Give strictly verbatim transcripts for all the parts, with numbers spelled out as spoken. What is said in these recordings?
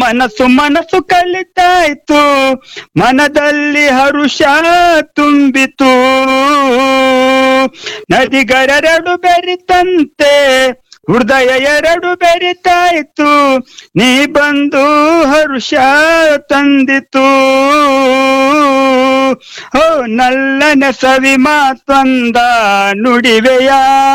ಮನಸ್ಸು ಮನಸ್ಸು ಕಲಿತಾಯ್ತು, ಮನದಲ್ಲಿ ಹರುಷ ತುಂಬಿತು. ನದಿಗರೆರಡು ಬೆರಿತಂತೆ ಹೃದಯ ಎರಡು ಬೆರಿತಾಯ್ತು, ನೀ ಬಂದು ಹರುಷ ತಂದಿತು. ಓ ನಲ್ಲನ ಸವಿ ಮಾತೊಂದ ನುಡಿವೆಯ,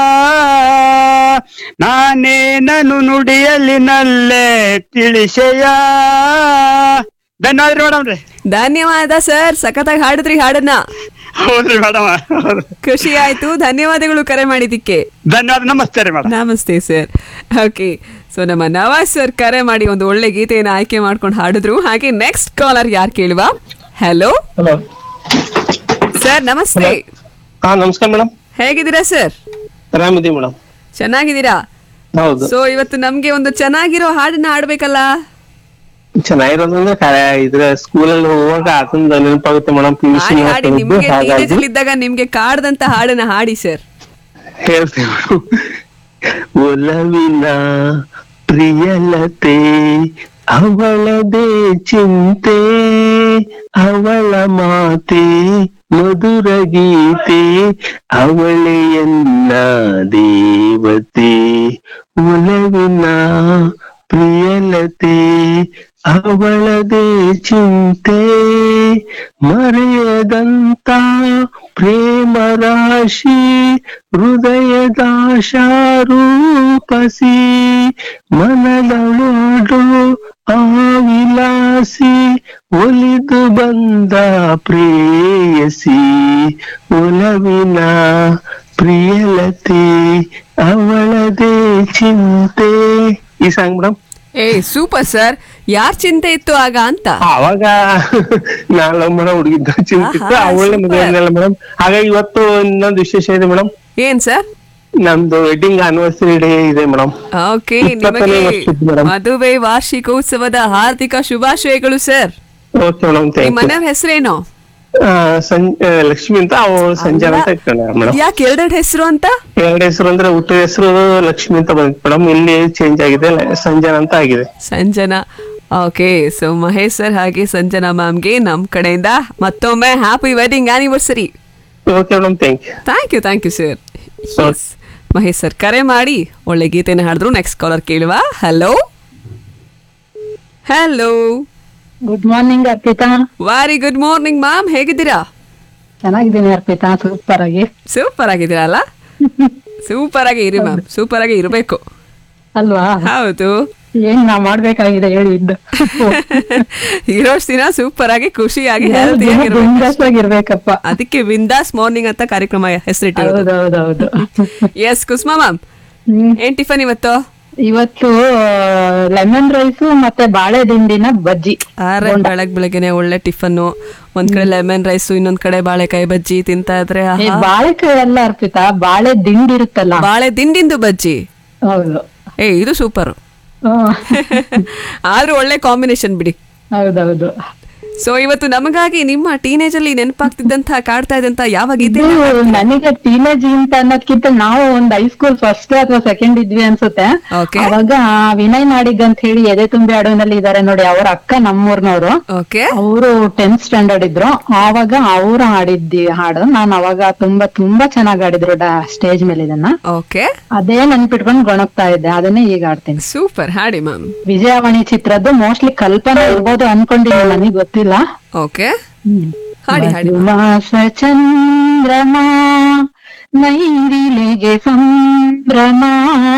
ನಾನೇ ನನು ನುಡಿಯಲ್ಲಿ ನಲ್ಲೆ ತಿಳಿಸೆಯ. ಧನ್ಯವಾದ ಮೇಡಮ್ ರೀ. ಧನ್ಯವಾದ ಸರ್, ಸಖತ್ತಾಗಿ ಹಾಡಿದ್ರಿ ಹಾಡನ್ನ. ಹೌದ್ರಿ ಮೇಡಮ್, ಖುಷಿ ಆಯ್ತು. ಧನ್ಯವಾದಗಳು ಕರೆ ಮಾಡಿದ್ದಕ್ಕೆ. ಧನ್ಯವಾದ. ನಮಸ್ತೆ ರೀ ಮೇಡಮ್. ನಮಸ್ತೆ ಸರ್. ಓಕೆ, ಸೊ ನಮ್ಮ ನವಾಜ್ ಸರ್ ಕರೆ ಮಾಡಿ ಒಂದು ಒಳ್ಳೆ ಗೀತೆಯನ್ನು ಆಯ್ಕೆ ಮಾಡ್ಕೊಂಡು ಹಾಡಿದ್ರು. ಹಾಗೆ ನೆಕ್ಸ್ಟ್ ಕಾಲರ್ ಯಾರು ಕೇಳುವ? ಹಲೋ ಹಲೋ ಸರ್, ನಮಸ್ತೆ. ಹಾ ನಮಸ್ಕಾರ ಮೇಡಮ್. ಹೇಗಿದ್ದೀರಾ ಸರ್? ಆರಾಮಿದ್ದೀವಿ ಮೇಡಮ್. ಚೆನ್ನಾಗಿದ್ದೀರಾ? ಹೌದು. ಸೊ ಇವತ್ತು ನಮ್ಗೆ ಒಂದು ಚೆನ್ನಾಗಿರೋ ಹಾಡನ್ನ ಹಾಡ್ಬೇಕಲ್ಲ? ಚೆನ್ನಾಗಿರೋದಂದ್ರೆ ಇದ್ರ ಸ್ಕೂಲಲ್ಲಿ ಹೋಗುವಾಗ ಅದನ್ನ ನೆನಪಾಗುತ್ತೆ ಮೇಡಮ್. ಪಿ ಯು ಸಿ ಹಾಡಿ, ನಿಮ್ಗೆ ಟೀನೇಜ್ ಅಲ್ಲಿ ಇದ್ದಾಗ ನಿಮ್ಗೆ ಕಾಡ್ದಂತ ಹಾಡನ್ನ ಹಾಡಿ ಸರ್. ಹೇಳ್ತೇವೆ. ಒಲವಿನ ಪ್ರಿಯಲತೆ ಅವಳದೇ ಚಿಂತೆ, ಅವಳ ಮಾತೆ ಮಧುರ ಗೀತೆ, ಅವಳೇ ಎನ್ನ ದೇವತೆ. ಒಲವಿನ ಪ್ರಿಯಲತೆ ಅವಳದೇ ಚಿಂತೆ, ಮರೆಯದಂತ ಪ್ರೇಮ ರಾಶಿ, ಹೃದಯದಾಶ ರೂಪಸಿ, ಮನದೊಳು ಆ ವಿಲಾಸಿ, ಒಲಿದು ಬಂದ ಪ್ರೇಯಸಿ. ಒಲವಿನ ಪ್ರಿಯಲತೆ ಅವಳದೇ ಚಿಂತೆ. ಈ ಸಾಂಗ್ ಮೇಡಮ್. ಏ ಸೂಪರ್ ಸರ್. ಯಾರ್ ಚಿಂತೆ ಇತ್ತು ಆಗ ಅಂತ? ಅವಾಗ ನಾಳೆ ಮೇಡಮ್ ಹುಡುಗಿದ್ದ ಚಿಂತಿತ್ತು, ಅವಳೇ ಮದುವೆ ಮೇಡಮ್. ಹಾಗಾಗಿ ಇವತ್ತು ಇನ್ನೊಂದು ವಿಶೇಷ ಇದೆ ಮೇಡಮ್. ಏನ್ ಸರ್? ನಮ್ದು ವೆಡ್ಡಿಂಗ್ ಆನಿವರ್ಸರಿ ಡೇ ಇದೆ ಮೇಡಮ್. ಓಕೆ, ನಿಮಗೆ ಮದುವೆ ವಾರ್ಷಿಕೋತ್ಸವದ ಹಾರ್ದಿಕ ಶುಭಾಶಯಗಳು ಸರ್. ಓಕೆ ಮೇಡಮ್, ನಿಮ್ಮ ಮನೆಯವ್ರ ಹೆಸರೇನು? ಲಕ್ಷ್ಮಿ ಅಂತ, ಅವ್ರು ಸಂಜನಾ ಅಂತ ಇಟ್ಕೊಂಡ ಮೇಡಮ್. ಯಾಕೆ ಎರಡೆರಡು ಹೆಸರು ಅಂತ? ಎರಡು ಹೆಸರು ಅಂದ್ರೆ ಹುಟ್ಟು ಹೆಸರು ಲಕ್ಷ್ಮಿ ಅಂತ ಬಂದಿತ್ತು ಮೇಡಮ್, ಇಲ್ಲಿ ಚೇಂಜ್ ಆಗಿದೆ, ಸಂಜನಾ ಅಂತ ಆಗಿದೆ. Sanjana. Okay, so Mahesh sir ಹಾಗೆ ಸಂಜನಾ ಮ್ಯಾಮ್ಗೆ ನಮ್ ಕಡೆಯಿಂದ ಮತ್ತೊಮ್ಮೆ happy wedding anniversary. Okay madam, thank you. Thank you thank you sir. Mahesh sir ಕರೆ ಮಾಡಿ ಒಳ್ಳೆ ಗೀತೆನ ಹಾಡಿದ್ರು. ನೆಕ್ಸ್ಟ್ ಕಾಲರ್ ಕೇಳುವ. Hello hello good morning Arpita. Very good morning ma'am, ಹೇಗಿದ್ದೀರಾ? ಚೆನ್ನಾಗಿದ್ದೀನಿ ಅರ್ಪಿತಾ, ಸೂಪರ್ ಆಗಿ. ಸೂಪರ್ ಆಗಿದ್ದೀರಲ್ಲ? ಸೂಪರ್ ಆಗಿ ಇರಿ ಮ್ಯಾಮ್, ಸೂಪರ್ ಆಗಿ ಇರಬೇಕು ಅಲ್ವಾ? ಹೌದು. ಏನ್ ನಾ ಮಾಡ್ಬೇಕಾಗಿದೆ ಹೇಳಿ? ಇರೋಷ್ಟು ದಿನ ಸೂಪರ್ ಆಗಿ ಖುಷಿಯಾಗಿ ಹೆಲ್ತಿಯಾಗಿರ್ಬೇಕಪ್ಪ. ಅದಕ್ಕೆ ವಿಂದಾಸ್ ಮಾರ್ನಿಂಗ್ ಅಂತ ಕಾರ್ಯಕ್ರಮ ಹೆಸರಿಟ್ಟಿರೋದು. ಎಸ್ ಕುಸ್ಮಾ ಮ್ಯಾಮ್, ಏನ್ ಟಿಫನ್ ಇವತ್ತು? ಇವತ್ತು ಲೆಮನ್ ರೈಸು ಮತ್ತೆ ಬಾಳೆ ದಿಂಡಿನ ಬಜ್ಜಿ. ಬೆಳಗ್ ಬೆಳಗ್ಗೆನೆ ಒಳ್ಳೆ ಟಿಫನ್. ಒಂದ್ ಕಡೆ ಲೆಮನ್ ರೈಸು, ಇನ್ನೊಂದ್ ಕಡೆ ಬಾಳೆಕಾಯಿ ಬಜ್ಜಿ ತಿಂತಾ ಇದ್ರೆ. ಬಾಳೆಕಾಯಿ ಎಲ್ಲ ಅರ್ಪಿತಾ, ಬಾಳೆ ದಿಂಡಿ ಇರುತ್ತಲ್ಲ, ಬಾಳೆ ದಿಂಡಿಂದು ಬಜ್ಜಿ. ಹೌದು. ಏ ಇದು ಸೂಪರ್. ಆದ್ರೂ ಒಳ್ಳೆ ಕಾಂಬಿನೇಷನ್ ಬಿಡಿ. ಹೌದೌದು. ಸೊ ಇವತ್ತು ನಮಗಾಗಿ ನಿಮ್ಮ ಟೀನೇಜ್ ಅಲ್ಲಿ ನೆನಪಾಗ್ತಿದ್ದಂತ ಕಾಡ್ತಾ ಇದ್ದಂತ ಯಾವ ಗೀತೆ? ನನಗೆ ಟೀನೇಜ್ ಅಂತ ಅನ್ನೋದ್ಕಿಂತ ನಾವು ಒಂದ್ ಹೈಸ್ಕೂಲ್ ಫಸ್ಟ್ ಅಥವಾ ಸೆಕೆಂಡ್ ಇದ್ವಿ ಅನ್ಸುತ್ತೆ. ಅವಾಗ ವಿನಯ್ ನಾಡಿಗ್ ಅಂತ ಹೇಳಿ ಎದೆ ತುಂಬಿ ಅಡುವಿನಲ್ಲಿ ಇದಾರೆ ನೋಡಿ, ಅವ್ರ ಅಕ್ಕ ನಮ್ಮೂರ್ನವ್ರು. ಅವರು ಟೆಂತ್ ಸ್ಟ್ಯಾಂಡರ್ಡ್ ಇದ್ರು. ಆವಾಗ ಅವ್ರು ಹಾಡಿದ್ದಿ ಹಾಡು. ನಾನ್ ಅವಾಗ ತುಂಬಾ ತುಂಬಾ ಚೆನ್ನಾಗ್ ಆಡಿದ್ರು ಸ್ಟೇಜ್ ಮೇಲೆ ಇದನ್ನ. ಅದೇ ನೆನ್ಪಿಟ್ಕೊಂಡು ಗೊಣಗ್ತಾ ಇದ್ದೆ, ಅದನ್ನೇ ಈಗ ಆಡ್ತೀನಿ. ಸೂಪರ್, ಹಾಡಿ ಮ್ಯಾಮ್. ವಿಜಯವಾಣಿ ಚಿತ್ರದ್ದು ಮೋಸ್ಟ್ಲಿ ಕಲ್ಪನೆ ಇರ್ಬೋದು ಅನ್ಕೊಂಡಿದ್ದೀನಿ, ನನಗೆ ಗೊತ್ತಿಲ್ಲ. ಓಕೆ, ಹಾಡಿ ಹಾಡಿ. ಮಾಸ ಚಂದ್ರಮ ನೈರಿಲೆಗೆ ಸಂಭ್ರಮ